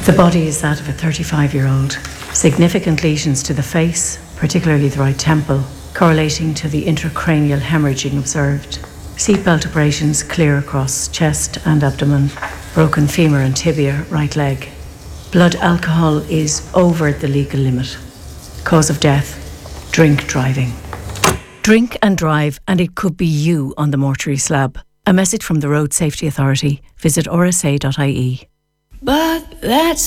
The body is that of a 35-year-old. Significant lesions to the face, particularly the right temple, correlating to the intracranial hemorrhaging observed. Seatbelt abrasions clear across chest and abdomen. Broken femur and tibia, right leg. Blood alcohol is over the legal limit. Cause of death, drink driving. Drink and drive, and it could be you on the mortuary slab. A message from the Road Safety Authority. Visit rsa.ie. But that's